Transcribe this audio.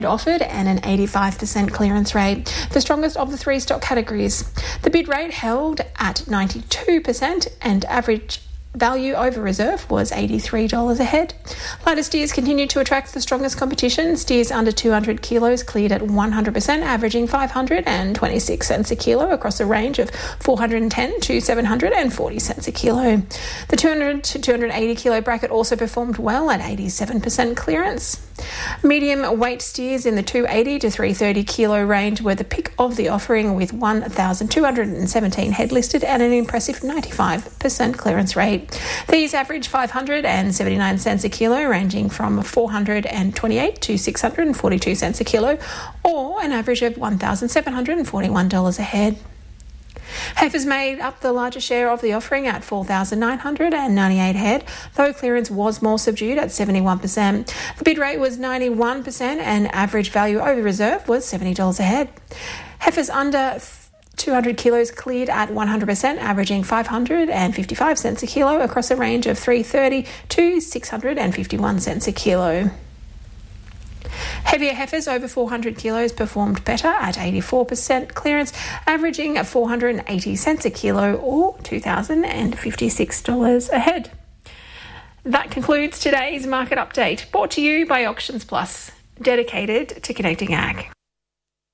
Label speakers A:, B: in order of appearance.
A: offered and an 85% clearance rate, the strongest of the three stock categories. The bid rate held at 92% and average value over reserve was $83 a head. Lighter steers continued to attract the strongest competition. Steers under 200 kilos cleared at 100%, averaging 526 cents a kilo across a range of 410 to 740 cents a kilo. The 200 to 280 kilo bracket also performed well at 87% clearance. Medium weight steers in the 280 to 330 kilo range were the pick of the offering, with 1,217 head listed and an impressive 95% clearance rate. These average 579 cents a kilo, ranging from 428 to 642 cents a kilo, or an average of $1,741 a head. Heifers made up the larger share of the offering at 4,998 head, though clearance was more subdued at 71%. The bid rate was 91% and average value over reserve was $70 a head. Heifers under 200 kilos cleared at 100%, averaging 555 cents a kilo across a range of 330 to 651 cents a kilo. Heavier heifers over 400 kilos performed better at 84% clearance, averaging 480 cents a kilo or $2,056 a head. That concludes today's market update, brought to you by Auctions Plus, dedicated to connecting ag.